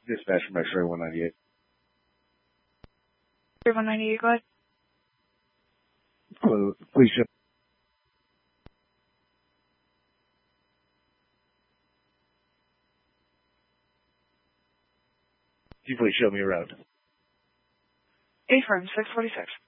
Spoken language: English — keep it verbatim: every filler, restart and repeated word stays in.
Dispatch from X-ray one ninety-eight. one ninety-eight, go ahead. Please show. Can you please show me around? A firm, six forty-six.